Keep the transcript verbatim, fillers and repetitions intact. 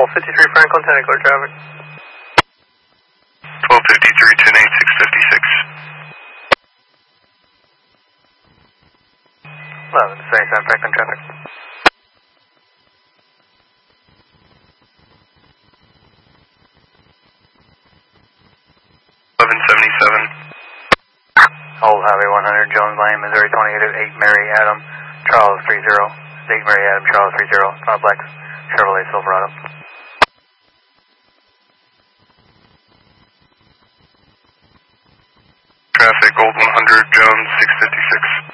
twelve fifty-three Franklin, ten clear traffic. twelve fifty-three, ten eight, six fifty-six. eleven seventy-seven Franklin traffic. eleven seventy-seven. Old Highway one hundred, Jones Lane, Missouri twenty-eight oh eight, Mary Adam, Charles three zero. eight Mary Adam, Charles three zero. five Black Chevrolet Silverado. Traffic, Old one hundred, Jones, six fifty-six.